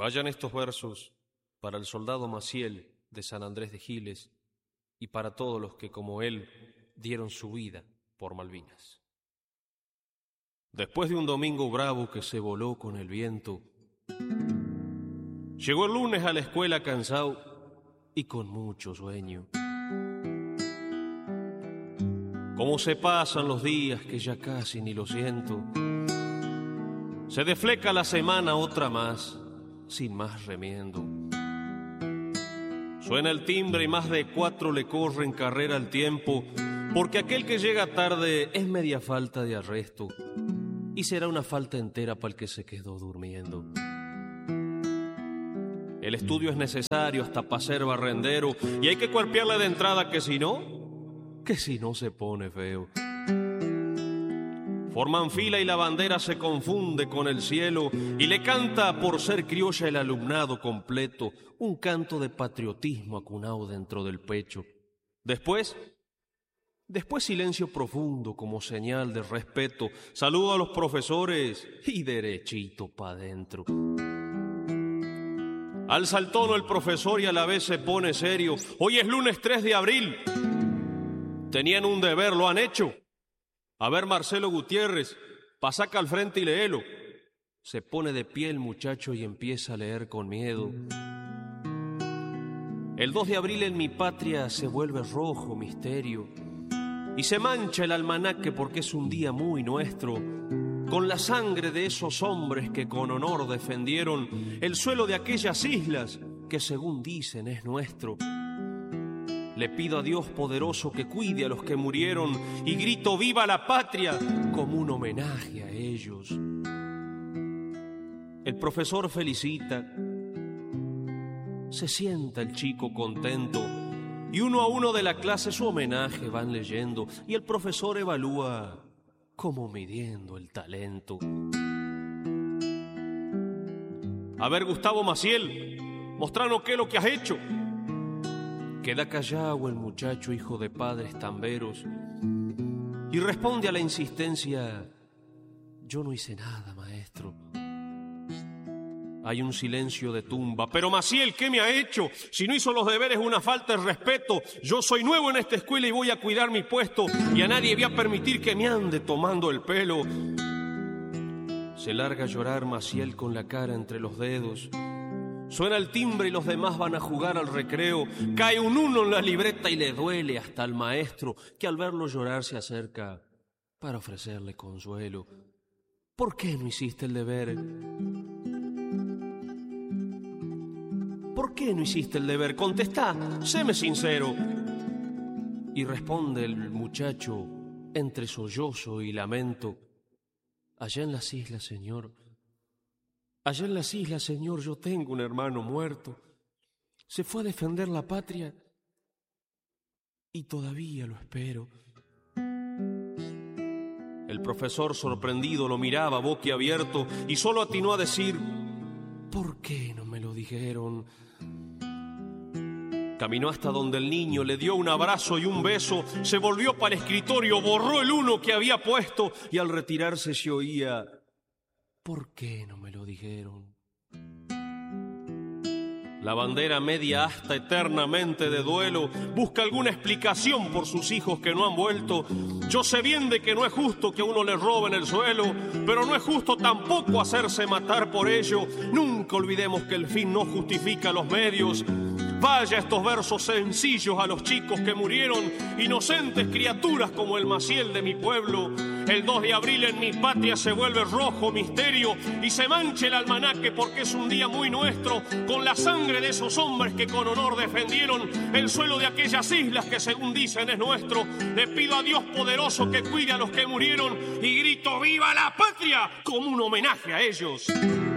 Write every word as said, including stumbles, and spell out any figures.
Vayan estos versos para el soldado Maciel de San Andrés de Giles y para todos los que, como él, dieron su vida por Malvinas. Después de un domingo bravo que se voló con el viento, llegó el lunes a la escuela cansado y con mucho sueño. Cómo se pasan los días que ya casi ni lo siento. Se defleca la semana otra más, sin más remiendo. Suena el timbre y más de cuatro le corren carrera al tiempo, porque aquel que llega tarde es media falta de arresto, y será una falta entera para el que se quedó durmiendo. El estudio es necesario hasta para ser barrendero, y hay que cuerpearle de entrada que si no, que si no se pone feo. Forman fila y la bandera se confunde con el cielo y le canta por ser criolla el alumnado completo, un canto de patriotismo acunado dentro del pecho. Después, después silencio profundo como señal de respeto, saludo a los profesores y derechito pa' dentro. Alza el tono el profesor y a la vez se pone serio. Hoy es lunes tres de abril. Tenían un deber, ¿lo han hecho? A ver, Marcelo Gutiérrez, pasaca al frente y léelo. Se pone de pie el muchacho y empieza a leer con miedo. El dos de abril en mi patria se vuelve rojo misterio y se mancha el almanaque porque es un día muy nuestro, con la sangre de esos hombres que con honor defendieron el suelo de aquellas islas que según dicen es nuestro. Le pido a Dios poderoso que cuide a los que murieron y grito ¡viva la patria! Como un homenaje a ellos. El profesor felicita, se sienta el chico contento y uno a uno de la clase su homenaje van leyendo y el profesor evalúa como midiendo el talento. A ver, Gustavo Maciel, mostranos qué es lo que has hecho. Queda callado el muchacho, hijo de padres tamberos, y responde a la insistencia: yo no hice nada, maestro. Hay un silencio de tumba. Pero Maciel, ¿qué me ha hecho? Si no hizo los deberes, una falta de respeto. Yo soy nuevo en esta escuela y voy a cuidar mi puesto, y a nadie voy a permitir que me ande tomando el pelo. Se larga a llorar Maciel con la cara entre los dedos. Suena el timbre y los demás van a jugar al recreo. Cae un uno en la libreta y le duele hasta al maestro, que al verlo llorar se acerca para ofrecerle consuelo. ¿Por qué no hiciste el deber? ¿Por qué no hiciste el deber? Contestá, séme sincero. Y responde el muchacho entre sollozo y lamento: allá en las islas, señor, allá en las islas, señor, yo tengo un hermano muerto. Se fue a defender la patria y todavía lo espero. El profesor sorprendido lo miraba boquiabierto y solo atinó a decir: ¿por qué no me lo dijeron? Caminó hasta donde el niño, le dio un abrazo y un beso, se volvió para el escritorio, borró el uno que había puesto y al retirarse se oía: ¿por qué no me lo dijeron? La bandera media asta eternamente de duelo busca alguna explicación por sus hijos que no han vuelto. Yo sé bien de que no es justo que a uno le roben el suelo, pero no es justo tampoco hacerse matar por ello. Nunca olvidemos que el fin no justifica los medios. Vaya estos versos sencillos a los chicos que murieron, inocentes criaturas como el Maciel de mi pueblo. El dos de abril en mi patria se vuelve rojo misterio y se mancha el almanaque porque es un día muy nuestro, con la sangre de esos hombres que con honor defendieron el suelo de aquellas islas que según dicen es nuestro. Le pido a Dios poderoso que cuide a los que murieron y grito ¡viva la patria! Como un homenaje a ellos.